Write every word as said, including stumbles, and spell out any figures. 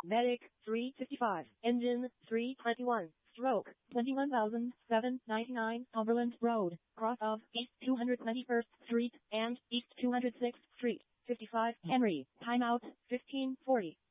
Medic, three fifty-five. Engine, three twenty-one. Stroke, twenty-one thousand seven hundred ninety-nine. Cumberland Road, cross of East two hundred twenty-first Street and East two hundred sixth Street. fifty-five Henry. Timeout, fifteen forty.